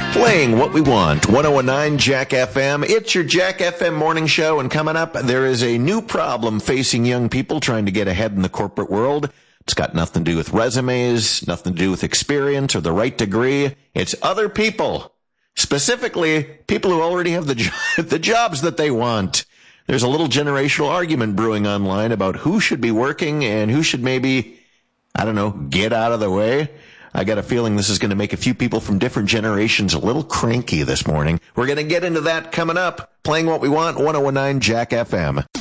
Playing what we want. 1019 Jack FM. It's your Jack FM morning show, and coming up, there is a new problem facing young people trying to get ahead in the corporate world. It's got nothing to do with resumes, nothing to do with experience or the right degree. It's other people. Specifically, people who already have the jobs that they want. There's a little generational argument brewing online about who should be working and who should maybe, get out of the way. I got a feeling this is going to make a few people from different generations a little cranky this morning. We're going to get into that coming up. Playing what we want, 1019 Jack FM.